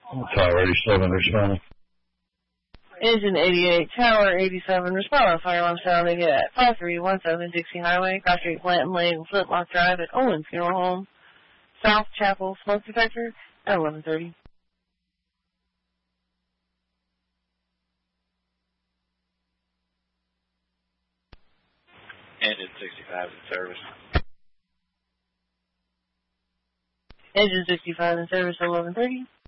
Tower 87 responding. Engine 88, Tower 87, respond on fire alarm sounding at 5317 Dixie Highway, Cross Street, Planton Lane, Flintlock Drive at Owens Funeral Home, South Chapel Smoke Detector at 11:30. Engine 65 in service. Engine 65 in service at 11:30.